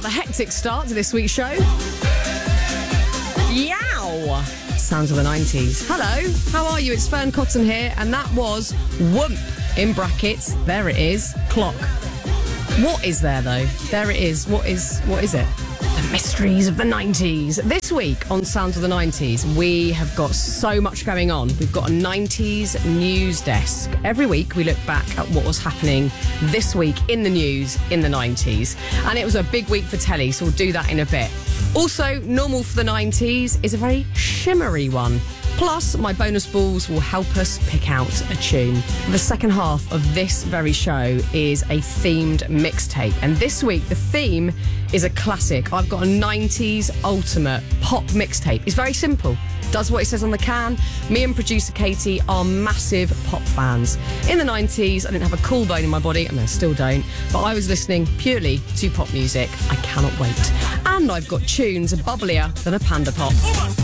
rather hectic start to this week's show. Yow! Sounds of the 90s. Hello, how are you? It's Fern Cotton here, and that was Whoomp, in brackets. There it is, clock. What is there, though? There it is. What is it? The mysteries of the 90s. This week on Sounds of the 90s, we have got so much going on. We've got a 90s news desk. Every week we look back at what was happening this week in the news in the 90s. And it was a big week for telly, so we'll do that in a bit. Also, normal for the 90s is a very shimmery one. Plus, my bonus balls will help us pick out a tune. The second half of this very show is a themed mixtape. And this week, the theme is a classic. I've got a 90s ultimate pop mixtape. It's very simple. Does what it says on the can. Me and producer Katie are massive pop fans. In the 90s, I didn't have a cool bone in my body. I mean, I still don't. But I was listening purely to pop music. I cannot wait. And I've got tunes bubblier than a Panda Pop.